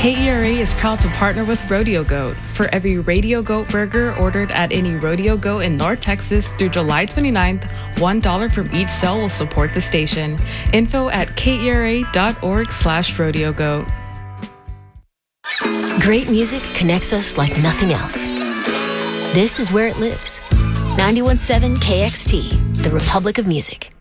KERA is proud to partner with Rodeo Goat. For every Radio Goat burger ordered at any Rodeo Goat in North Texas through July 29th, $1 from each sale will support the station. Info at kera.org/rodeogoat. Great music connects us like nothing else. This is where it lives. 91.7 KXT, the Republic of Music.